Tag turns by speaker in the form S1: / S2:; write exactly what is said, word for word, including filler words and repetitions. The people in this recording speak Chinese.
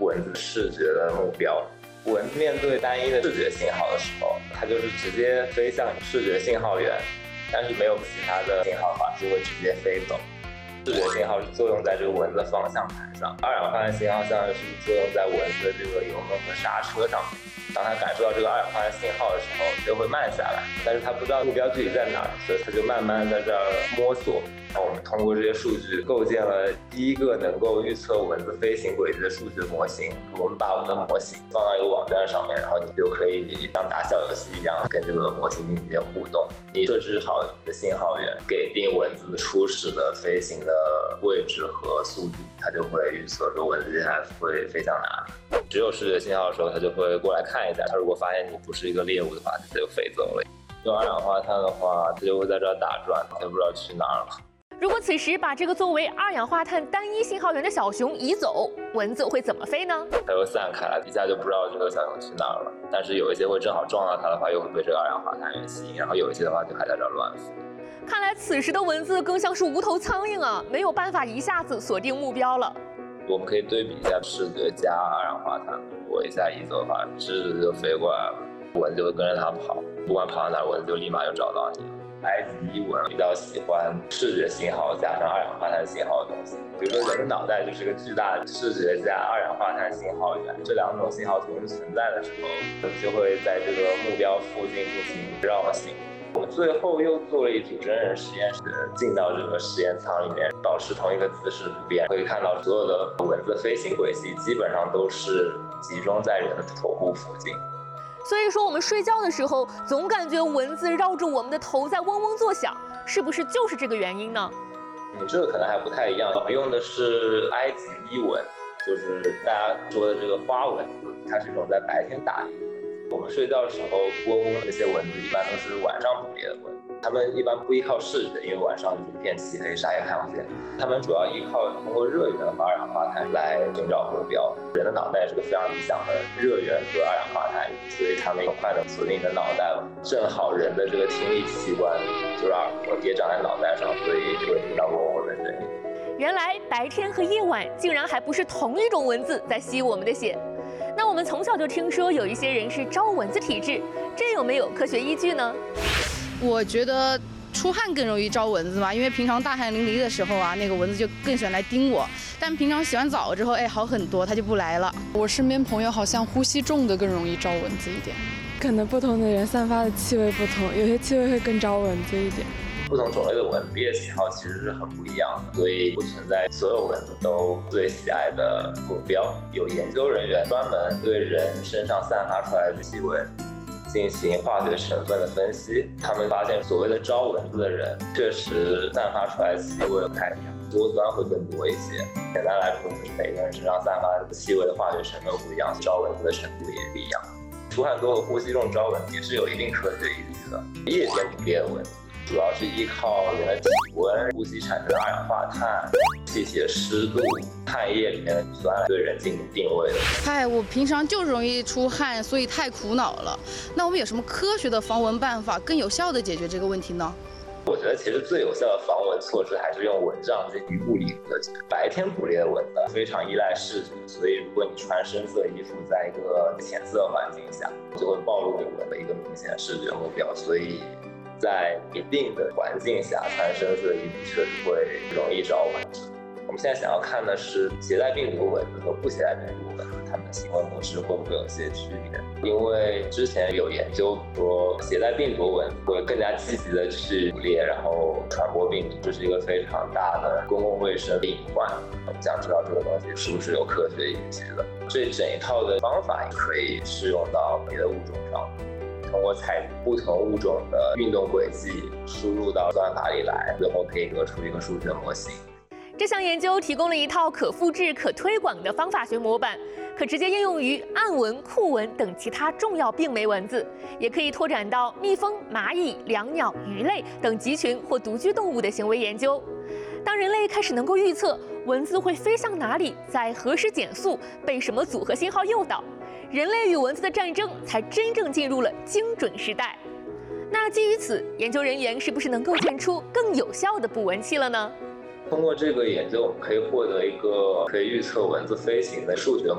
S1: 蚊子视觉的目标。蚊子面对单一的视觉信号的时候，它就是直接飞向视觉信号源，但是没有其他的信号的话，就会直接飞走。视觉信号是作用在这个蚊子的方向盘上，二氧化碳信号像是作用在蚊子的这个油门和刹车上面。当它感受到这个二氧化碳信号的时候，就会慢下来，但是它不知道目标具体在哪儿，所以它就慢慢在这儿摸索。我们通过这些数据构建了第一个能够预测蚊子飞行轨迹的数据模型。我们把我们的模型放到一个网站上面，然后你就可以像打小游戏一样跟这个模型进行互动。你设置好你的信号源，给定蚊子初始的飞行的位置和速度，它就会预测说蚊子接下来会飞向哪里。只有视觉信号的时候，它就会过来看一下，它如果发现你不是一个猎物的话，它就飞走了。用二氧化碳的话，它就会在这儿打转，它就不知道去哪儿了。
S2: 如果此时把这个作为二氧化碳单一信号源的小熊移走，蚊子会怎么飞呢？
S1: 它会散开来，一下就不知道这个小熊去哪儿了。但是有一些会正好撞到它的话，又会被这个二氧化碳源吸引，然后有一些的话就还在这儿乱飞。
S2: 看来此时的蚊子更像是无头苍蝇啊，没有办法一下子锁定目标了。
S1: 我们可以对比一下视觉加二氧化碳，如果一下移走的话，视觉就飞过来了，蚊子就会跟着它跑，不管跑到哪儿，蚊子就立马就找到你了。埃及伊蚊比较喜欢视觉信号加上二氧化碳信号的东西，比如说人的脑袋就是个巨大的视觉加二氧化碳信号源，这两种信号同时存在的时候，就会在这个目标附近进行绕行。我们最后又做了一组真人实验室，进到这个实验舱里面，保持同一个姿势不变，可以看到所有的蚊子飞行轨迹基本上都是集中在人的头部附近。
S2: 所以说我们睡觉的时候总感觉蚊子绕着我们的头在嗡嗡作响，是不是就是这个原因呢？
S1: 你这个可能还不太一样，我们用的是埃及伊蚊，就是大家说的这个花蚊子，它是一种在白天打猎的蚊子。我们睡觉的时候窝嗡这些蚊子一般都是晚上捕猎的蚊子，它们一般不依靠视觉，因为晚上就是一片漆黑，啥也看不见。它们主要依靠通过热源和二氧化碳来寻找目标。人的脑袋是个非常理想的热源和二氧化碳，所以它们很快的锁定你的脑袋了。正好人的这个听力器官就是耳朵也长在脑袋上，所以就会听到嗡嗡的声音。
S2: 原来白天和夜晚竟然还不是同一种蚊子在吸我们的血。那我们从小就听说有一些人是招蚊子体质，这有没有科学依据呢？
S3: 我觉得出汗更容易招蚊子嘛，因为平常大汗淋漓的时候啊，那个蚊子就更喜欢来叮我。但平常洗完澡之后，哎，好很多，它就不来了。
S4: 我身边朋友好像呼吸重的更容易招蚊子一点，
S5: 可能不同的人散发的气味不同，有些气味会更招蚊子一点。
S1: 不同种类的蚊子猎喜好其实是很不一样的，所以不存在所有蚊子都最喜爱的目标。有研究人员专门对人身上散发出来的气味进行化学成分的分析，他们发现所谓的招蚊子的人确实散发出来的气味不太一样，多酸会更多一些。简单来说，就是每个人身上散发的气味的化学成分不一样，招蚊子的程度也不一样。出汗多和呼吸重招蚊子也是有一定科学依据的。夜间捕猎的蚊子主要是依靠人的体温、呼吸产生的二氧化碳、气体的湿度、汗液里面的酸来对人进行定位的。
S3: 嗨，我平常就容易出汗，所以太苦恼了。那我们有什么科学的防蚊办法，更有效地解决这个问题呢？
S1: 我觉得其实最有效的防蚊措施还是用蚊帐进行物理隔绝。白天捕猎的蚊子非常依赖视觉，所以如果你穿深色衣服，在一个浅色环境下，就会暴露给蚊子一个明显的视觉目标。所以在一定的环境下，穿深色衣服确实会容易招蚊子。我们现在想要看的是携带病毒蚊子和不携带病毒蚊子，它们的行为模式会不会有些区别？因为之前有研究说，携带病毒蚊子会更加积极的去捕猎，然后传播病毒，这是一个非常大的公共卫生隐患。我们想知道这个东西是不是有科学依据的？这整一套的方法也可以适用到别的物种上。通过采集不同物种的运动轨迹，输入到算法里来，最后可以得出一个数学模型。
S2: 这项研究提供了一套可复制、可推广的方法学模板，可直接应用于暗蚊、酷蚊等其他重要病媒蚊子，也可以拓展到蜜蜂、蚂蚁、椋鸟、鱼类等集群或独居动物的行为研究。当人类开始能够预测蚊子会飞向哪里，在何时减速，被什么组合信号诱导，人类与蚊子的战争才真正进入了精准时代。那基于此，研究人员是不是能构建出更有效的捕蚊器了呢？
S1: 通过这个研究，我们可以获得一个可以预测蚊子飞行的数学